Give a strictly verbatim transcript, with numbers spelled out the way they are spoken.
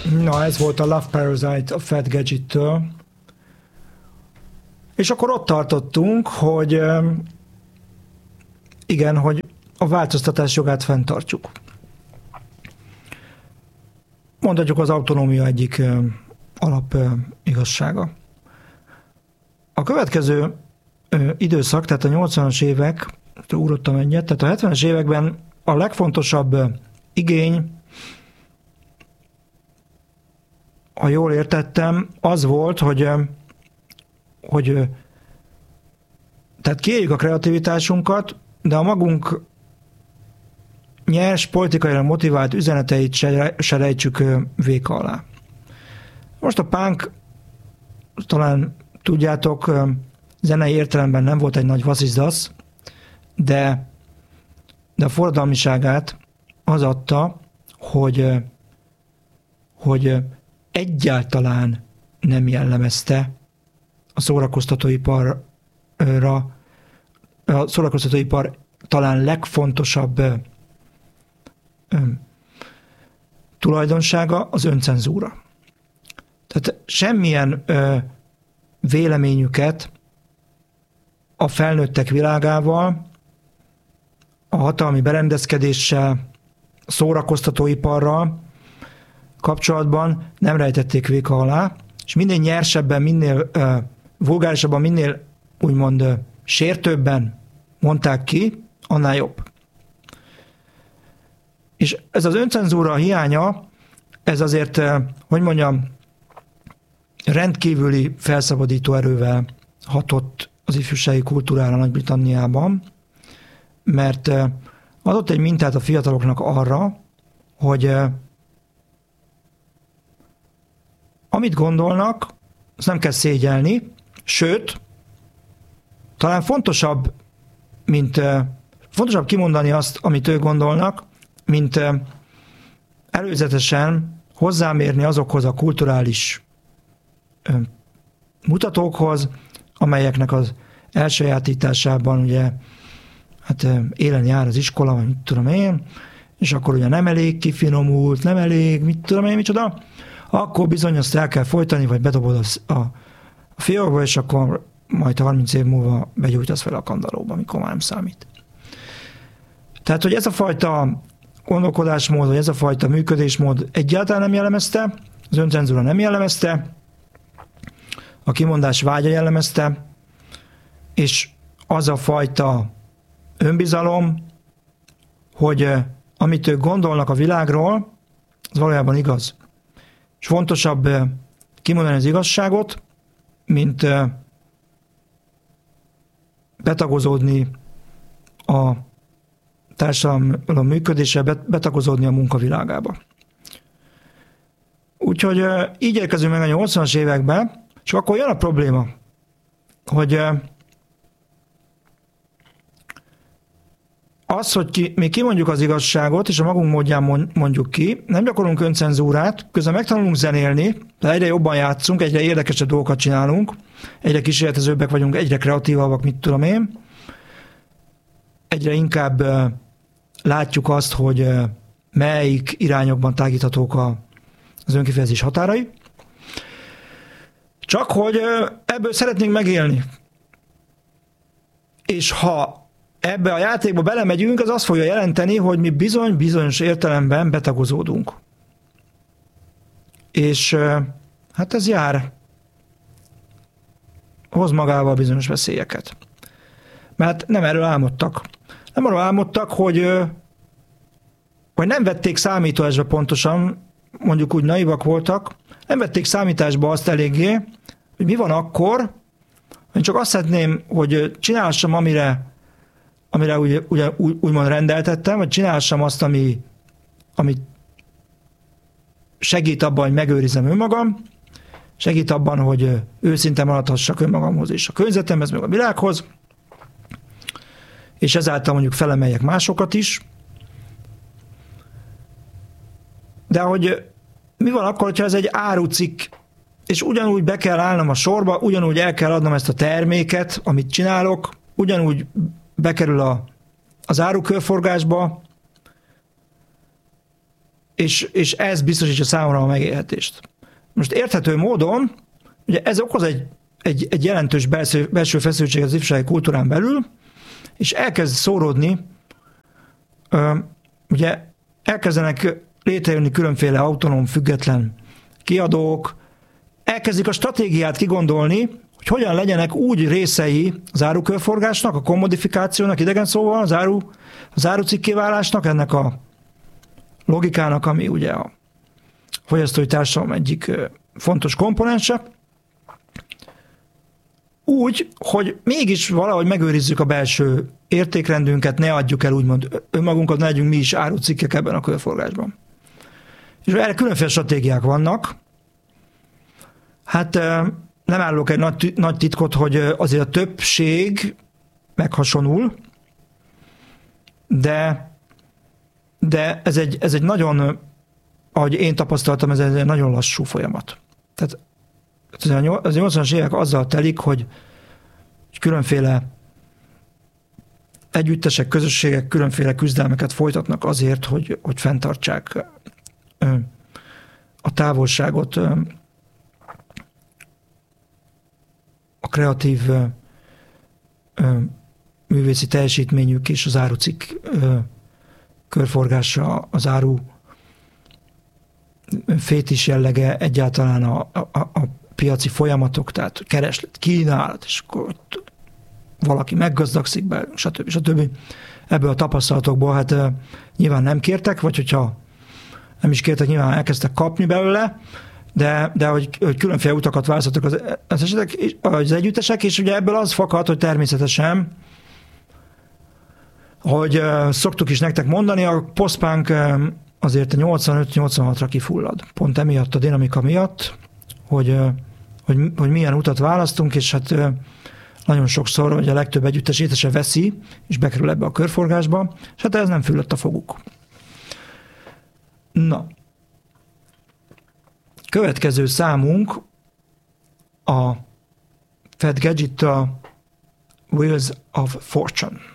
Na, ez volt a Love Parasite a Fat Gadget-től. És akkor ott tartottunk, hogy igen, hogy a változtatás jogát fenntartjuk. Mondhatjuk az autonómia egyik alap igazsága. A következő időszak, tehát a nyolcvanas évek, ugrottam egyet, tehát a hetvenes években a legfontosabb igény, ha jól értettem, az volt, hogy, hogy tehát kiéljük a kreativitásunkat, de a magunk nyers, politikailag motivált üzeneteit se, se rejtsük véka alá. Most a punk, talán tudjátok, zenei értelemben nem volt egy nagy vasszizdasz, de, de a forradalmiságát az adta, hogy, hogy egyáltalán nem jellemezte a szórakoztatóiparra, a szórakoztatóipar talán legfontosabb ö, ö, tulajdonsága az öncenzúra. Tehát semmilyen ö, véleményüket a felnőttek világával, a hatalmi berendezkedéssel, a szórakoztatóiparral kapcsolatban nem rejtették véka alá, és minél nyersebben, minél uh, vulgárisabban, minél úgymond uh, sértőbben mondták ki, annál jobb. És ez az öncenzúra hiánya, ez azért, uh, hogy mondjam, rendkívüli felszabadító erővel hatott az ifjúsági kultúrára Nagy-Britanniában, mert uh, adott egy mintát a fiataloknak arra, hogy uh, amit gondolnak, azt nem kell szégyelni, sőt, talán fontosabb, mint fontosabb kimondani azt, amit ők gondolnak, mint előzetesen hozzámérni azokhoz a kulturális mutatókhoz, amelyeknek az elsajátításában ugye hát élen jár az iskola, vagy mit tudom én, és akkor ugye nem elég kifinomult, nem elég, mit tudom én, micsoda, akkor bizony azt el kell folytani, vagy bedobod a, a fiókba, és akkor majd harminc év múlva begyújtasz fel a kandallóba, amikor már nem számít. Tehát, hogy ez a fajta gondolkodásmód, vagy ez a fajta működésmód egyáltalán nem jellemezte, az öncenzúra nem jellemezte, a kimondás vágya jellemezte, és az a fajta önbizalom, hogy amit ők gondolnak a világról, az valójában igaz. És fontosabb kimondani az igazságot, mint betagozódni a társadalom működésre, betagozódni a munkavilágába. Úgyhogy így érkezünk meg a nyolcvanas években, és akkor jön a probléma, hogy az, hogy ki, mi kimondjuk az igazságot, és a magunk módján mondjuk ki, nem gyakorlunk öncenzúrát, közben megtanulunk zenélni, de egyre jobban játszunk, egyre érdekesebb dolgokat csinálunk, egyre kísérletezőbbek vagyunk, egyre kreatívabbak, mit tudom én. Egyre inkább uh, látjuk azt, hogy uh, melyik irányokban tágíthatók a, az önkifejezés határai. Csak hogy uh, ebből szeretnénk megélni. És ha ebbe a játékba belemegyünk, az azt fogja jelenteni, hogy mi bizony, bizonyos értelemben betagozódunk. És hát ez jár, hoz magával bizonyos veszélyeket. Mert nem erről álmodtak. Nem arról álmodtak, hogy, hogy nem vették számításba pontosan, mondjuk úgy naivak voltak, nem vették számításba azt eléggé, hogy mi van akkor, hogy csak azt szeretném, hogy csinálhassam, amire amire úgy, úgy, úgymond rendeltettem, vagy csinálhassam azt, ami, ami segít abban, hogy megőrizzem önmagam, segít abban, hogy őszinte maradhassak önmagamhoz és a környezetemhez, meg a világhoz, és ezáltal mondjuk felemeljek másokat is. De hogy mi van akkor, hogyha ez egy árucikk, és ugyanúgy be kell állnom a sorba, ugyanúgy el kell adnom ezt a terméket, amit csinálok, ugyanúgy bekerül a, az árukörforgásba, és, és ez biztosítja számomra a megélhetést. Most érthető módon, ugye ez okoz egy, egy, egy jelentős belső, belső feszültséget az ifjúsági kultúrán belül, és elkezd szóródni, ugye elkezdenek létrejönni különféle autonóm, független kiadók, elkezdik a stratégiát kigondolni, hogy hogyan legyenek úgy részei az árukörforgásnak, a kommodifikációnak, idegen szóval az, áru, az árucikkéválásnak, ennek a logikának, ami ugye a fogyasztói társadalom egyik fontos komponense, úgy, hogy mégis valahogy megőrizzük a belső értékrendünket, ne adjuk el úgymond önmagunkat, ne legyünk mi is árucikkek ebben a körforgásban. És erre különféle stratégiák vannak. Hát nem állok egy nagy, nagy titkot, hogy azért a többség meghasonul, de, de ez, egy, ez egy nagyon, ahogy én tapasztaltam, ez egy nagyon lassú folyamat. Tehát az nyolcvanas évek azzal telik, hogy különféle együttesek, közösségek különféle küzdelmeket folytatnak azért, hogy, hogy fenntartsák a távolságot a kreatív művészi teljesítményük és az árucikk körforgása, az áru fétis jellege, egyáltalán a, a, a piaci folyamatok, tehát kereslet, kínálat, és akkor ott valaki meggazdagszik be, stb. stb. Ebből a tapasztalatokból hát nyilván nem kértek, vagy hogyha nem is kértek, nyilván elkezdtek kapni belőle, de, de hogy, hogy különféle utakat választottak az, az, esetek, az együttesek, és ugye ebből az fakad, hogy természetesen, hogy szoktuk is nektek mondani, a post-punk azért a nyolcvanöt nyolcvanhatra kifullad. Pont emiatt, a dinamika miatt, hogy, hogy, hogy milyen utat választunk, és hát nagyon sokszor, hogy a legtöbb együttes étese veszi, és bekerül ebbe a körforgásba, és hát ez nem füllött a foguk. Na. Következő számunk a Fat Gadget, a Wheels of Fortune.